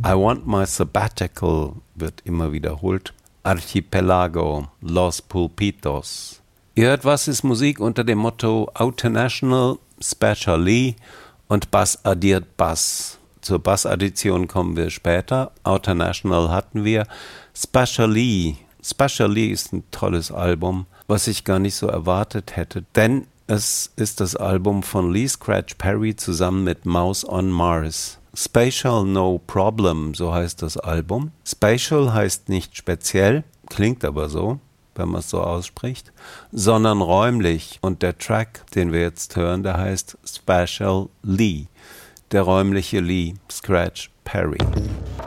I Want My Sabbatical wird immer wiederholt. Archipelago, Los Pulpitos. Ihr hört Was ist Musik unter dem Motto Outernational, Special Lee und Bass addiert Bass. Zur Bassaddition kommen wir später. Outernational hatten wir. Special Lee. Special Lee ist ein tolles Album, was ich gar nicht so erwartet hätte, denn es ist das Album von Lee Scratch Perry zusammen mit Mouse on Mars. Spatial No Problem, so heißt das Album. Spatial heißt nicht speziell, klingt aber so, wenn man es so ausspricht, sondern räumlich. Und der Track, den wir jetzt hören, der heißt Spatial Lee, der räumliche Lee Scratch Perry.